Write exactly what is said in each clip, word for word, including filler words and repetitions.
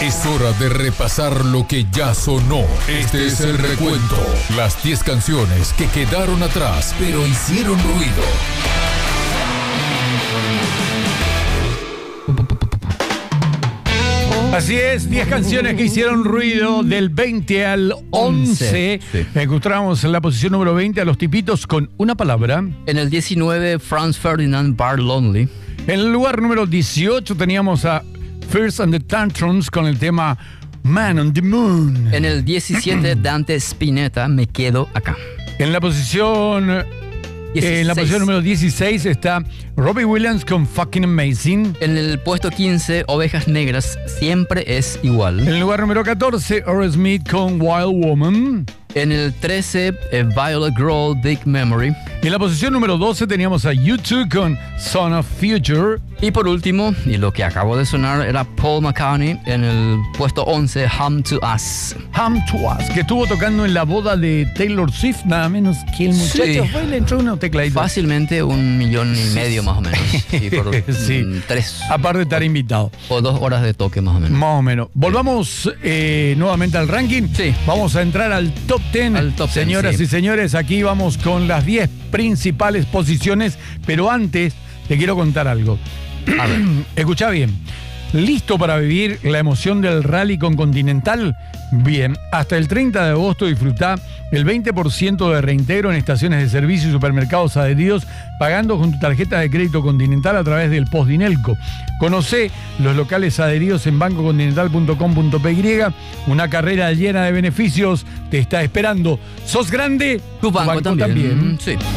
Es hora de repasar lo que ya sonó. Este es el recuento. Las diez canciones que quedaron atrás, pero hicieron ruido. Así es, diez canciones que hicieron ruido del veinte al once. Sí. Encontramos en la posición número veinte a Los Tipitos con una palabra. En el diecinueve, Franz Ferdinand, Bar Lonely. En el lugar número dieciocho teníamos a Fierce and the Tantrums con el tema Man on the Moon. En el diecisiete, Dante Spinetta, Me Quedo Acá. En la posición... dieciséis. En la posición número dieciséis está Robbie Williams con Fucking Amazing. En el puesto quince, Ovejas Negras, Siempre es Igual. En el lugar número catorce, Aerosmith con Wild Woman. En el trece, eh, Violet Girl, Big Memory. Y en la posición número doce teníamos a U dos con Son of Future. Y por último, y lo que acabó de sonar, era Paul McCartney en el puesto once, Hum to Us. Hum to Us, que estuvo tocando en la boda de Taylor Swift, nada menos que el muchacho Sí. fue y le entró una tecladita. Fácilmente un millón y medio más o menos. Y por Sí. mm, tres Aparte de estar invitado. o dos horas de toque más o menos. Más o menos. Volvamos eh, nuevamente al ranking. Sí. Vamos a entrar al top diez. Al top diez, Señoras sí. y señores, aquí vamos con las diez principales posiciones. Pero antes, te quiero contar algo. A ver. Escuchá bien. ¿Listo para vivir la emoción del rally con Continental? Bien, hasta el treinta de agosto disfrutá el veinte por ciento de reintegro en estaciones de servicio y supermercados adheridos pagando con tu tarjeta de crédito Continental a través del Postdinelco. Conocé los locales adheridos en banco continental punto com punto p y. Una carrera llena de beneficios te está esperando. ¿Sos grande? Tu banco, también. Mm, Sí.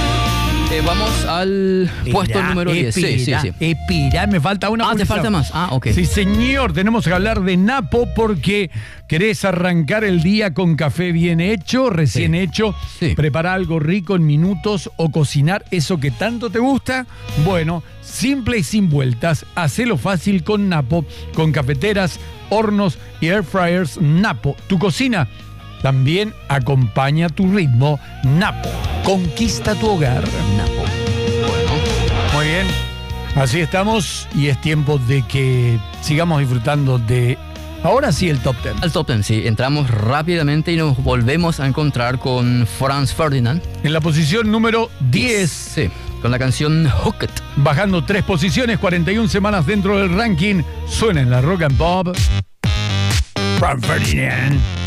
Eh, vamos al puesto número diez. Sí, sí, sí. Espera, me falta una. Ah, ¿te publicidad. falta más? Ah, ok. Sí, señor, tenemos que hablar de Napo porque querés arrancar el día con café bien hecho, recién Sí. hecho, Sí. preparar algo rico en minutos o cocinar eso que tanto te gusta. Bueno, simple y sin vueltas, hacelo fácil con Napo, con cafeteras, hornos y air fryers Napo. Tu cocina también acompaña tu ritmo. Napo, conquista tu hogar. Napo. Bueno. Muy bien, así estamos y es tiempo de que sigamos disfrutando de, ahora sí, el top diez. Al top diez, sí. Entramos rápidamente y nos volvemos a encontrar con Franz Ferdinand. En la posición número diez, Sí. Con la canción Hooked. bajando tres posiciones, cuarenta y una semanas dentro del ranking, suena en la Rock and Pop. Franz Ferdinand.